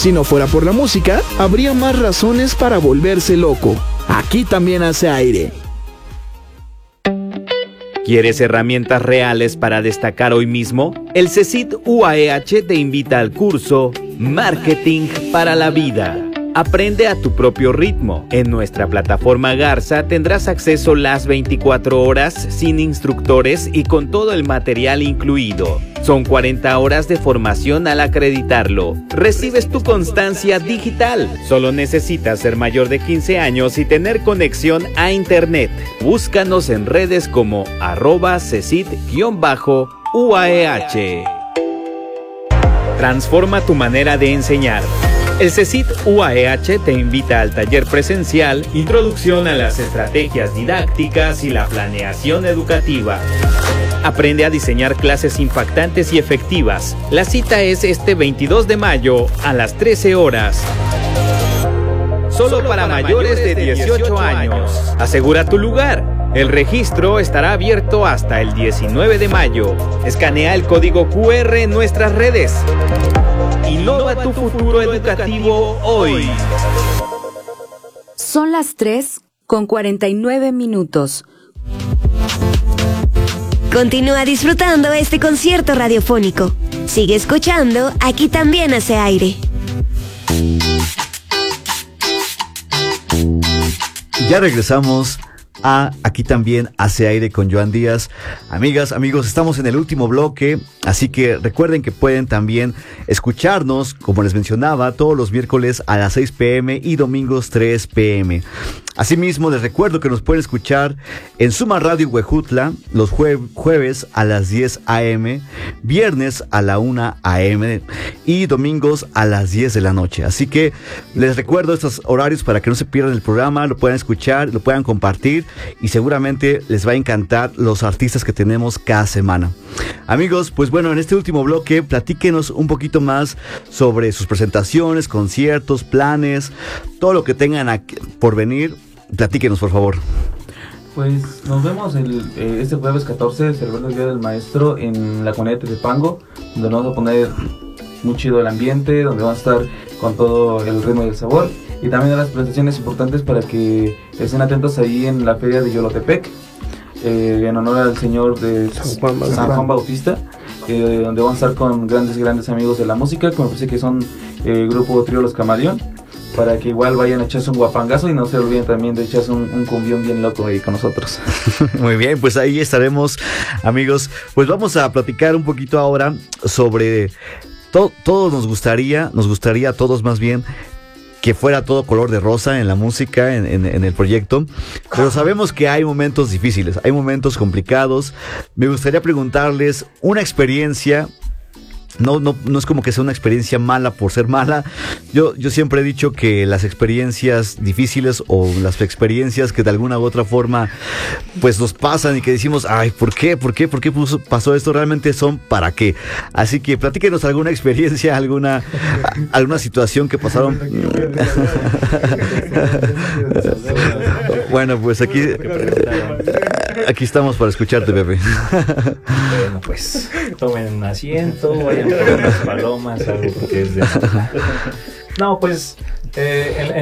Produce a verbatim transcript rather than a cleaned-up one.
Si no fuera por la música, habría más razones para volverse loco. Aquí también hace aire. ¿Quieres herramientas reales para destacar hoy mismo? El CECIT U A E H te invita al curso Marketing para la Vida. Aprende a tu propio ritmo. En nuestra plataforma Garza tendrás acceso las veinticuatro horas sin instructores y con todo el material incluido. Son cuarenta horas de formación al acreditarlo. Recibes tu constancia digital. Solo necesitas ser mayor de quince años y tener conexión a internet. Búscanos en redes como arroba CECIT-U A E H. Transforma tu manera de enseñar. El CECIT U A E H te invita al taller presencial Introducción a las estrategias didácticas y la planeación educativa. Aprende a diseñar clases impactantes y efectivas. La cita es este veintidós de mayo a las trece horas. Solo, Solo para, para mayores de dieciocho años. Asegura tu lugar. El registro estará abierto hasta el diecinueve de mayo. Escanea el código Q R en nuestras redes. Innova tu futuro educativo hoy. Son las tres con cuarenta y nueve minutos. Continúa disfrutando este concierto radiofónico. Sigue escuchando, aquí también hace aire. Ya regresamos a Aquí también hace aire con Joan Díaz. Amigas, amigos, estamos en el último bloque, así que recuerden que pueden también escucharnos, como les mencionaba, todos los miércoles a las seis pm y domingos tres pm. Asimismo, les recuerdo que nos pueden escuchar en Suma Radio Huejutla los jue- jueves a las diez am, viernes a la una am y domingos a las diez de la noche. Así que les recuerdo estos horarios para que no se pierdan el programa, lo puedan escuchar, lo puedan compartir y seguramente les va a encantar los artistas que tenemos cada semana. Amigos, pues bueno, en este último bloque platíquenos un poquito más sobre sus presentaciones, conciertos, planes, todo lo que tengan aquí por venir. Platíquenos, por favor. Pues nos vemos el, eh, este jueves catorce, celebrando el Día del Maestro en la comunidad de Tepango, donde nos vamos a poner muy chido el ambiente, donde vamos a estar con todo el ritmo y el sabor. Y también las presentaciones importantes para que estén atentos ahí en la feria de Yolotepec, eh, en honor al señor de San Juan, San Juan Bautista, eh, donde vamos a estar con grandes, grandes amigos de la música, que me parece que son el eh, grupo Trío Los Camaleón, para que igual vayan a echarse un guapangazo y no se olviden también de echarse un, un cumbión bien loco ahí con nosotros. Muy bien, pues ahí estaremos, amigos. Pues vamos a platicar un poquito ahora sobre to- todos nos gustaría, nos gustaría a todos más bien que fuera todo color de rosa en la música, en, en, en el proyecto, pero sabemos que hay momentos difíciles, hay momentos complicados. Me gustaría preguntarles una experiencia. No, no, no es como que sea una experiencia mala por ser mala. Yo, yo siempre he dicho que las experiencias difíciles o las experiencias que de alguna u otra forma pues nos pasan y que decimos, ay, ¿por qué? ¿Por qué? ¿Por qué pasó esto? Realmente son para qué. Así que platíquenos alguna experiencia, alguna, alguna situación que pasaron. Bueno, pues aquí, aquí estamos para escucharte, Pepe. Bueno, pues tomen asiento, vayan por unas palomas, algo porque es de... No, pues eh, en,